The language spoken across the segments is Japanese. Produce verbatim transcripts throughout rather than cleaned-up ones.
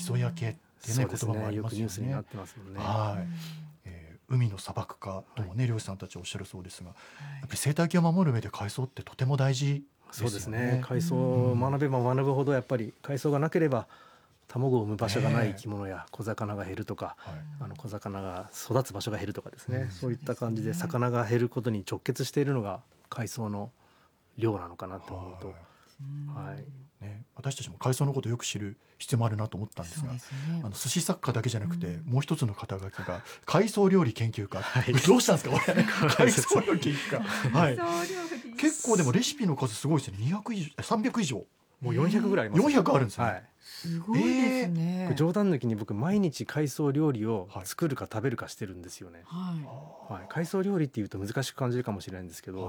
磯焼けってね、言葉もありますよね。 よくニュースになってますもんね。 はい、えー海の砂漠化ともね、はい、漁師さんたちおっしゃるそうですが、やっぱり生態系を守る上で海藻ってとても大事ですよね。 そうですね。海藻を学べば学ぶほどやっぱり海藻がなければ卵を産む場所がない生き物や小魚が減るとか、はい、あの小魚が育つ場所が減るとかですね、うん、そういった感じで魚が減ることに直結しているのが海藻の量なのかなと思うと、はいはいね、私たちも海藻のことをよく知る必要もあるなと思ったんですが、す、ね、あの寿司作家だけじゃなくて、うん、もう一つの肩書きが海藻料理研究家、はい、どうしたんですかこれ海藻料理研究家、はい、結構でもレシピの数すごいですね。にひゃく以上さんびゃく以上もうよんひゃくぐらいあります、ね、 よんひゃくあるんですね、はい、 すごいですね、 えー、冗談抜きに僕毎日海藻料理を作るか食べるかしてるんですよね、はいはい、海藻料理っていうと難しく感じるかもしれないんですけど、はい、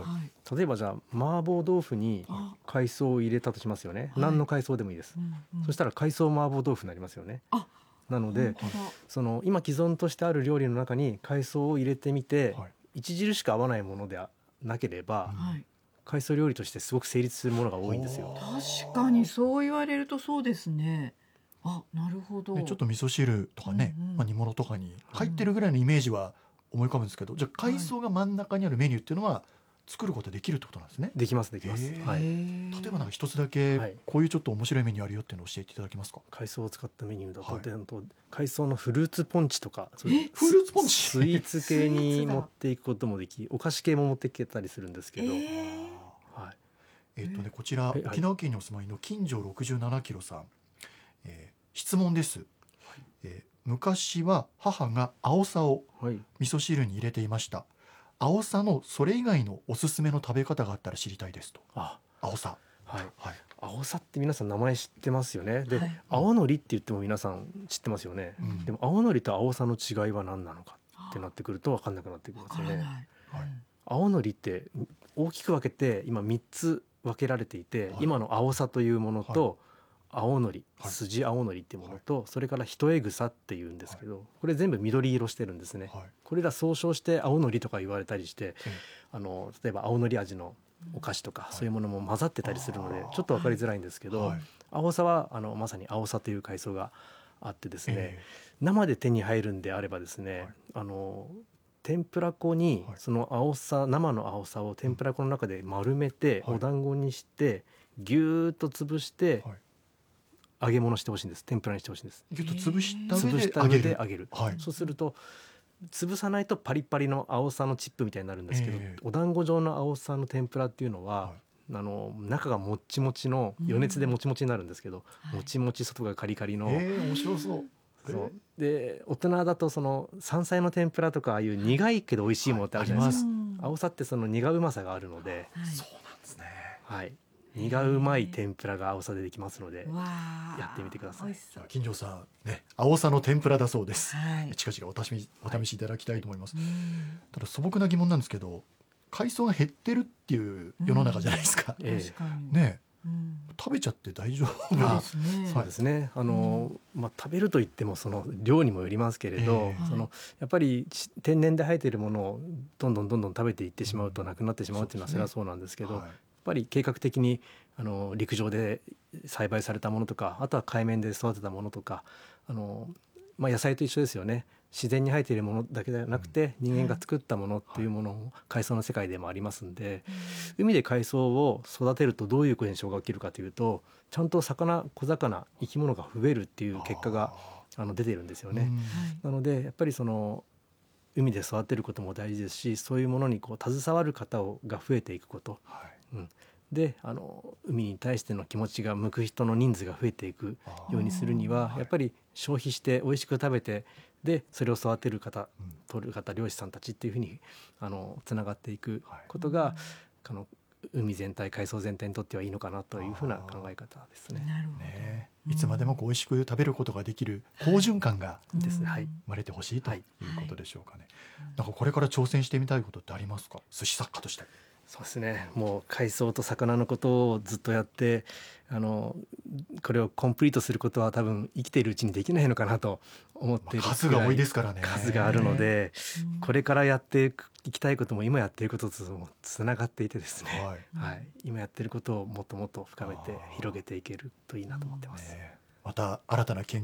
例えばじゃあ麻婆豆腐に海藻を入れたとしますよね、はい、何の海藻でもいいです、うんうん、そしたら海藻麻婆豆腐になりますよね。あなのでその今既存としてある料理の中に海藻を入れてみて、はい、著しく合わないものでなければ、はい、海藻料理としてすごく成立するものが多いんですよ。 確かにそう言われるとそうですね。あ、なるほど、 ね、ちょっと味噌汁とかね、うんうんまあ、煮物とかに入ってるぐらいのイメージは思い浮かぶんですけど、じゃあ海藻が真ん中にあるメニューっていうのは作ることできるってことなんですね。 できますできます、はい、 例えばなんか一つだけこういうちょっと面白いメニューあるよっていうのを教えていただけますか。 海藻を使ったメニューだと、はい、海藻のフルーツポンチとかフルーツポンチスイーツ系に持っていくこともできお菓子系も持っていけたりするんですけど、はいえーとね、こちら沖縄県にお住まいの金城ろくじゅうななキロさん、えー、質問です、はいえー、昔は母がアオサを味噌汁に入れていました、はい、アオサのそれ以外のおすすめの食べ方があったら知りたいですと。あアオサ、 はいはい、アオサって皆さん名前知ってますよね。で、はい、青のりって言っても皆さん知ってますよね、うん、でも青のりとアオサの違いは何なのかってなってくると分かんなくなってくるんですよね、はい、青のりって大きく分けて今みっつ分けられていて、はい、今のアオサというものと、はい青のり、筋青のりっていうものと、はい、それからヒトエグサっていうんですけど、はい、これ全部緑色してるんですね、はい、これら総称して青のりとか言われたりして、はい、あの例えば青のり味のお菓子とか、はい、そういうものも混ざってたりするのでちょっと分かりづらいんですけど、はい、アオサはあのまさにアオサという海藻があってですね、えー、生で手に入るんであればですね、はい、あの天ぷら粉にそのアオサ生のアオサを天ぷら粉の中で丸めて、はい、お団子にしてぎゅーっと潰して、はい揚げ物してほしいんです。天ぷらにしてほしいんです。 ぎゅっと潰した上で潰した上で揚げる、 はい、 そうすると潰さないとパリパリのアオサのチップみたいになるんですけど、えー、お団子状のアオサの天ぷらっていうのは、はい、あの中がもっちもちの余熱でもちもちになるんですけど、うん、もちもち外がカリカリの、 えー、面白そうそうで大人だとその山菜の天ぷらとかああいう苦いけど美味しいものってあるじゃないですか、はい、アオサってその苦うまさがあるので、 はい、そうなんですね、 はい苦うまい天ぷらがアオサでできますのでやってみてください。 金城さんね、アオサの天ぷらだそうです、はい、近々お試し、お試しいただきたいと思います、はい、ただ素朴な疑問なんですけど海藻が減ってるっていう世の中じゃないですか、うんええ、ねうん、食べちゃって大丈夫ですね。 そうですねあの、うんまあ、食べるといってもその量にもよりますけれど、えー、そのやっぱり天然で生えているものをどんどんどんどん食べていってしまうとなくなってしまうっていうのはそれはそうなんですけど、はいやっぱり計画的にあの陸上で栽培されたものとかあとは海面で育てたものとかあの、まあ、野菜と一緒ですよね。自然に生えているものだけではなくて、うん、人間が作ったものというものも海藻の世界でもありますんで、うん、海で海藻を育てるとどういう現象が起きるかというとちゃんと魚小魚生き物が増えるっていう結果があの出てるんですよね、うん、なのでやっぱりその海で育てることも大事ですしそういうものにこう携わる方をが増えていくこと、はいうん、であの海に対しての気持ちが向く人の人数が増えていくようにするにはやっぱり消費して美味しく食べてでそれを育てる方、うん、取る方漁師さんたちっていうふうにあのつながっていくことが、はい、あの海全体海藻全体にとってはいいのかなというふうな考え方ですね。 なるほどね、いつまでもこう美味しく食べることができる好循環が生まれてほしいということでしょうかね、はいはい、なんかこれから挑戦してみたいことってありますか寿司作家として。 そうですねもう海藻と魚のことをずっとやってあのこれをコンプリートすることは多分生きているうちにできないのかなと思っている、まあ、 数が多いですからね数があるので、うん、これからやっていきたいことも今やっていることともつながっていてですね、はいはい、今やっていることをもっともっと深めて広げていけるといいなと思ってます、ね、 また新たな研